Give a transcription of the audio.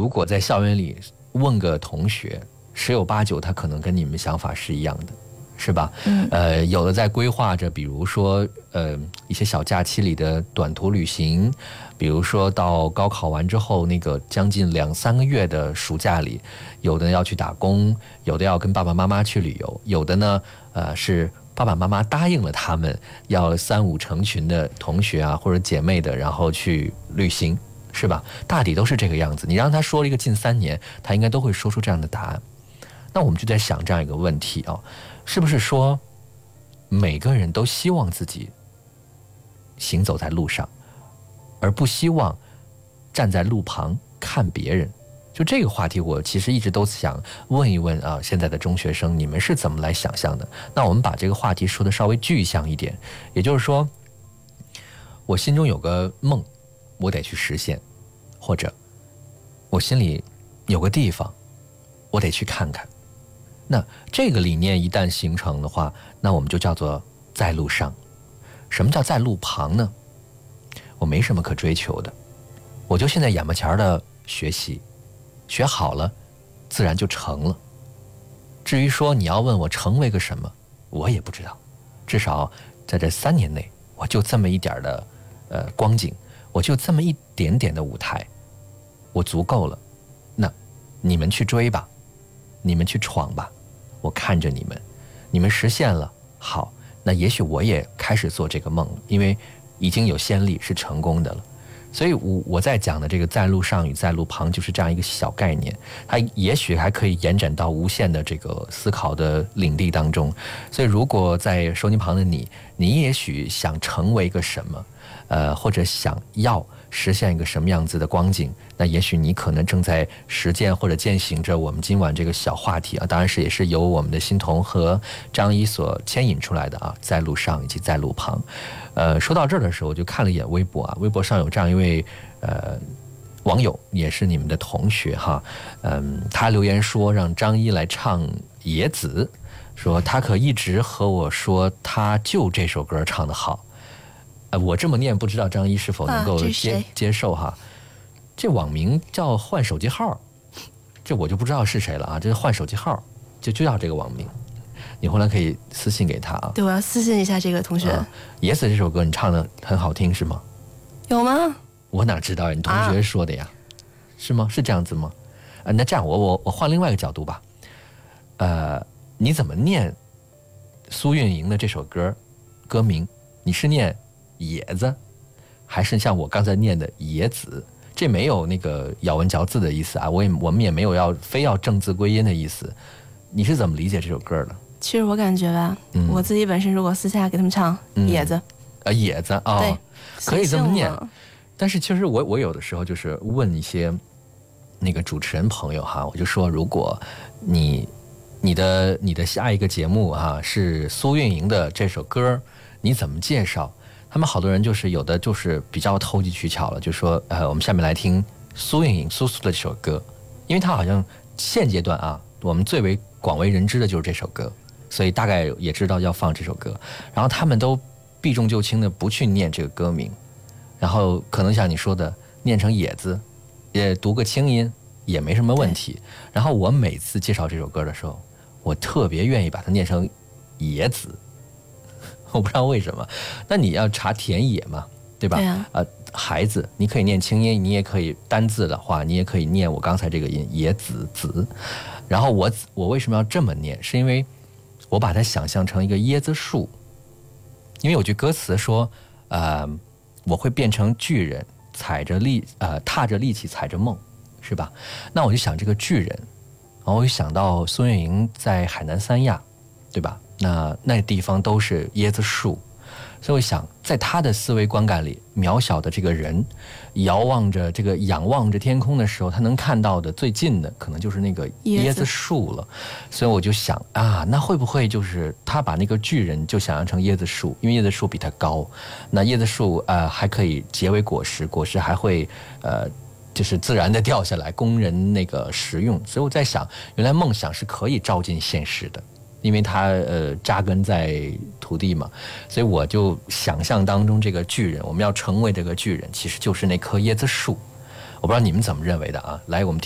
如果在校园里问个同学，十有八九他可能跟你们想法是一样的，是吧？有的在规划着，比如说一些小假期里的短途旅行，比如说到高考完之后那个将近2-3个月的暑假里，有的要去打工，有的要跟爸爸妈妈去旅游，有的呢是爸爸妈妈答应了他们要3-5成群的同学啊或者姐妹的，然后去旅行，是吧？大抵都是这个样子。你让他说了一个近3年，他应该都会说出这样的答案。那我们就在想这样一个问题啊，是不是说每个人都希望自己行走在路上，而不希望站在路旁看别人？就这个话题，我其实一直都想问一问啊，现在的中学生，你们是怎么来想象的？那我们把这个话题说的稍微具象一点，也就是说，我心中有个梦，我得去实现，或者我心里有个地方，我得去看看。那这个理念一旦形成的话，那我们就叫做在路上。什么叫在路旁呢？我没什么可追求的，我就现在眼巴前的学习，学好了自然就成了。至于说你要问我成为个什么，我也不知道。至少在这3年内，我就这么一点的光景，我就这么一点点的舞台，我足够了。那你们去追吧，你们去闯吧，我看着你们，你们实现了，好，那也许我也开始做这个梦了，因为已经有先例是成功的了。所以我在讲的这个在路上与在路旁就是这样一个小概念，它也许还可以延展到无限的这个思考的领地当中。所以如果在收音旁的你也许想成为一个什么，或者想要实现一个什么样子的光景，那也许你可能正在实践或者践行着我们今晚这个小话题啊，当然是也是由我们的欣桐和张一所牵引出来的啊，在路上以及在路旁。说到这儿的时候，我就看了一眼微博啊，微博上有这样一位网友，也是你们的同学哈，他留言说让张一来唱《野子》，说他可一直和我说他就这首歌唱得好。我这么念，不知道张一是否能够接受哈？这网名叫换手机号，这我就不知道是谁了啊！这是换手机号，就叫这个网名。你后来可以私信给他啊。 对，我要私信一下这个同学。 野子这首歌你唱的很好听是吗？ 有吗？ 我哪知道，你同学说的呀？是吗？是这样子吗？那这样我换另外一个角度吧。你怎么念苏运莹的这首歌名？你是念野子，还是像我刚才念的野子？这没有那个咬文嚼字的意思啊，我们也没有非要正字归音的意思。你是怎么理解这首歌的？ 其实我感觉吧，我自己本身如果私下给他们唱野子， 野子啊， 对， 可以这么念。但是其实我有的时候就是问一些那个主持人朋友哈，我就说，如果你的下一个节目哈是苏运莹的这首歌，你怎么介绍？他们好多人就是有的就是比较投机取巧了，就说我们下面来听苏运莹苏的这首歌，因为他好像现阶段啊，我们最为广为人知的就是这首歌，所以大概也知道要放这首歌，然后他们都避重就轻的不去念这个歌名，然后可能像你说的念成野字，也读个清音也没什么问题。然后我每次介绍这首歌的时候，我特别愿意把它念成野子，我不知道为什么。那你要查田野嘛，对吧？ 对啊。 孩子，你可以念清音，你也可以单字的话，你也可以念我刚才这个音野子子。然后我为什么要这么念？是因为我把它想象成一个椰子树，因为有句歌词说，我会变成巨人，踏着力气踩着梦，是吧？那我就想这个巨人，然后我就想到苏运莹在海南三亚，对吧？那地方都是椰子树，所以我想在他的思维观感里，渺小的这个人仰望着天空的时候，他能看到的最近的可能就是那个椰子树了。所以我就想啊，那会不会就是他把那个巨人就想象成椰子树，因为椰子树比他高，那椰子树还可以结为果实，果实还会就是自然的掉下来供人那个食用。所以我在想，原来梦想是可以照进现实的，因为它扎根在土地嘛，所以我就想象当中这个巨人，我们要成为这个巨人，其实就是那棵椰子树。我不知道你们怎么认为的啊？来，我们